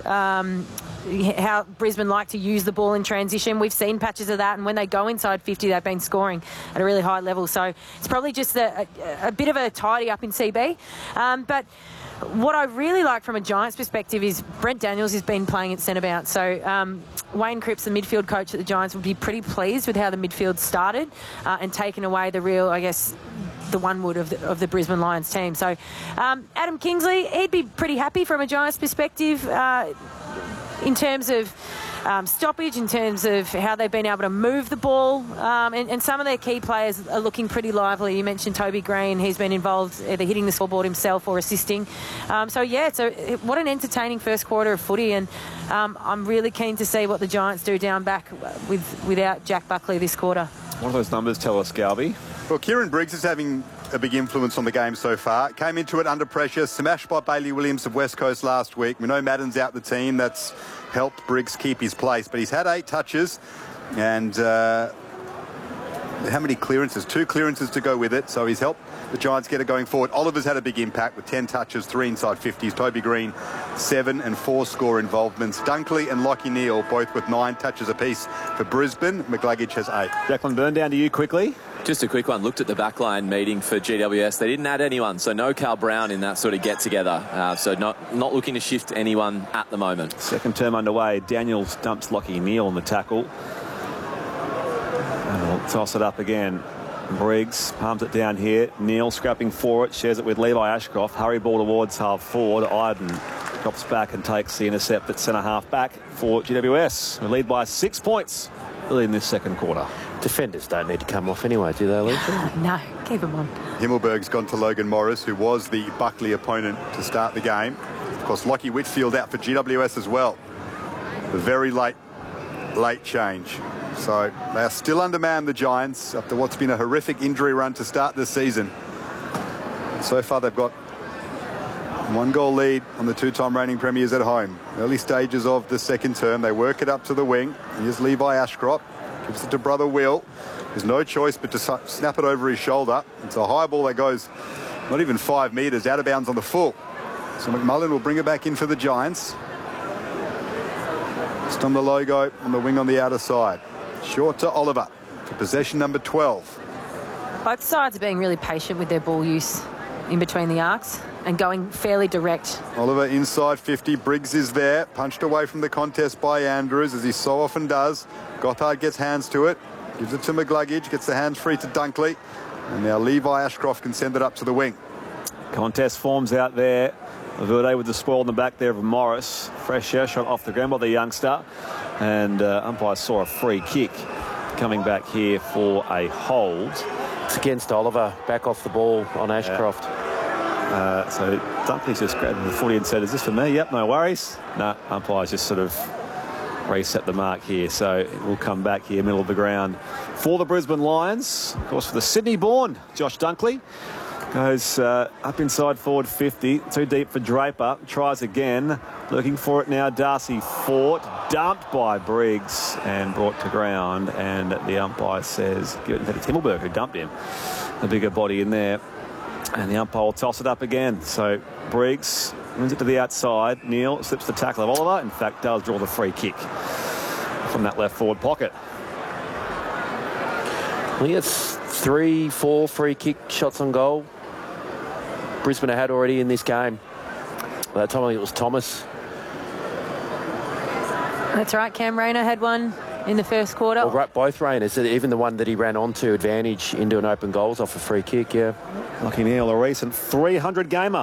how Brisbane like to use the ball in transition. We've seen patches of that, and when they go inside 50, they've been scoring at a really high level. So it's probably just a bit of a tidy up in CB. But what I really like from a Giants perspective is Brent Daniels has been playing at centre bounce. So Wayne Cripps, the midfield coach at the Giants, would be pretty pleased with how the midfield started and taken away the real, I guess, the one wood of the Brisbane Lions team. So Adam Kingsley, he'd be pretty happy from a Giants perspective in terms of stoppage, in terms of how they've been able to move the ball, and some of their key players are looking pretty lively. You mentioned Toby Green. He's been involved either hitting the scoreboard himself or assisting. So what an entertaining first quarter of footy, and I'm really keen to see what the Giants do down back without Jack Buckley this quarter. What do those numbers tell us, Galby? Well, Kieran Briggs is having a big influence on the game so far. Came into it under pressure, smashed by Bailey Williams of West Coast last week. We know Madden's out the team. That's helped Briggs keep his place. But he's had 8 touches and how many clearances? 2 clearances to go with it. So he's helped the Giants get it going forward. Oliver's had a big impact with 10 touches, 3 inside 50s. Toby Green, 7 and 4 score involvements. Dunkley and Lachie Neale both with 9 touches apiece for Brisbane. McGluggage has 8. Declan Byrne, down to you quickly. Just a quick one. Looked at the backline meeting for GWS. They didn't add anyone, so no Cal Brown in that sort of get-together. So not looking to shift anyone at the moment. Second term underway. Daniels dumps Lachie Neale on the tackle. And we'll toss it up again. Briggs palms it down here. Neale scrapping for it. Shares it with Levi Ashcroft. Hurry ball towards half forward. Iden drops back and takes the intercept at centre-half back for GWS. We lead by 6 points early in this second quarter. Defenders don't need to come off anyway, do they, Alicia? No, keep them on. Himmelberg's gone to Logan Morris, who was the Buckley opponent to start the game. Of course, Lockie Whitfield out for GWS as well. The very late change. So they are still undermanned, the Giants, after what's been a horrific injury run to start this season. So far, they've got 1 goal lead on the 2-time reigning premiers at home. Early stages of the second term, they work it up to the wing. Here's Levi Ashcroft. Gives it to brother Will. There's no choice but to snap it over his shoulder. It's a high ball that goes not even 5 metres, out of bounds on the full. So McMullen will bring it back in for the Giants. Just on the logo on the wing on the outer side. Short to Oliver for possession number 12. Both sides are being really patient with their ball use in between the arcs and going fairly direct. Oliver inside 50. Briggs is there. Punched away from the contest by Andrews, as he so often does. Gothard gets hands to it. Gives it to McGluggage. Gets the hands free to Dunkley. And now Levi Ashcroft can send it up to the wing. Contest forms out there. Verde with the spoil in the back there of Morris. Fresh shot off the ground by the youngster. And umpire saw a free kick coming back here for a hold. It's against Oliver. Back off the ball on Ashcroft. So Dunkley's just grabbed the footy and said, "Is this for me?" "Yep, no worries." No, umpire's just sort of reset the mark here. So we'll come back here, middle of the ground for the Brisbane Lions. Of course, for the Sydney-born Josh Dunkley. Goes up inside forward 50. Too deep for Draper. Tries again. Looking for it now. Darcy Fort. Dumped by Briggs and brought to ground. And the umpire says, give it to Himmelberg, who dumped him. A bigger body in there. And the umpire will toss it up again. So Briggs wins it to the outside. Neale slips the tackle of Oliver. In fact, does draw the free kick from that left forward pocket. I think it's 3-4 free kick shots on goal Brisbane had already in this game. By that time, I think it was Thomas. That's right. Cam Rayner had one in the first quarter. Well, both Rayners, even the one that he ran onto advantage into an open goals off a free kick, yeah. Lachie Neale, a recent 300 gamer.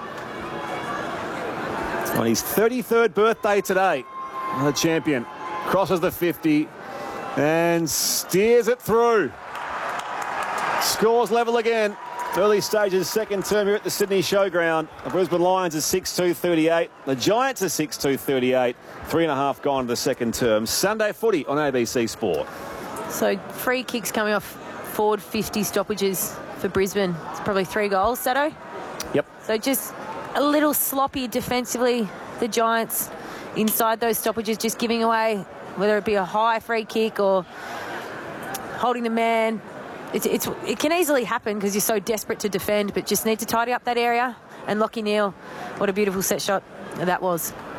On his 33rd birthday today, the champion crosses the 50 and steers it through. Scores level again. Early stages, second term here at the Sydney Showground. The Brisbane Lions are 6-2-38. The Giants are 6-2-38. 3.5 gone to the second term. Sunday footy on ABC Sport. So free kicks coming off forward 50 stoppages for Brisbane. It's probably 3 goals, Sato? Yep. So just a little sloppy defensively, the Giants inside those stoppages, just giving away, whether it be a high free kick or holding the man. It can easily happen because you're so desperate to defend, but just need to tidy up that area. And Lachie Neale, what a beautiful set shot that was.